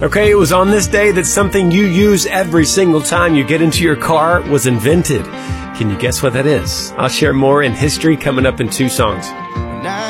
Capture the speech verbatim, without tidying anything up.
Okay, it was on this day that something you use every single time you get into your car was invented. Can you guess what that is? I'll share more in history coming up in two songs.